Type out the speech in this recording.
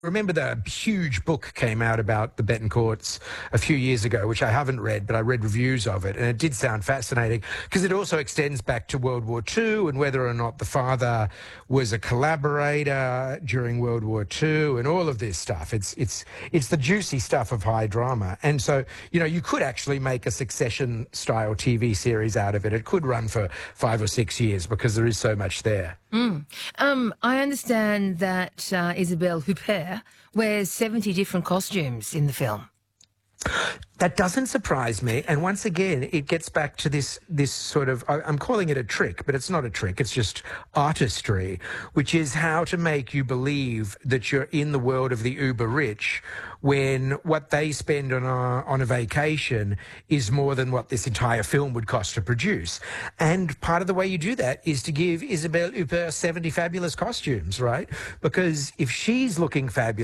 Remember the huge book came out about the Betancourts a few years ago, which I haven't read, but I read reviews of it, and it did sound fascinating because it also extends back to World War II and whether or not the father was a collaborator during World War II and all of this stuff. It's the juicy stuff of high drama, and so you could actually make a Succession-style TV series out of it. It could run for 5 or 6 years because there is so much there. I understand that Isabelle Huppert wears 70 different costumes in the film. That doesn't surprise me. And once again, it gets back to this sort of, I'm calling it a trick, but it's not a trick. It's just artistry, which is how to make you believe that you're in the world of the uber rich when what they spend on a vacation is more than what this entire film would cost to produce. And part of the way you do that is to give Isabelle Huppert 70 fabulous costumes, right? Because if she's looking fabulous,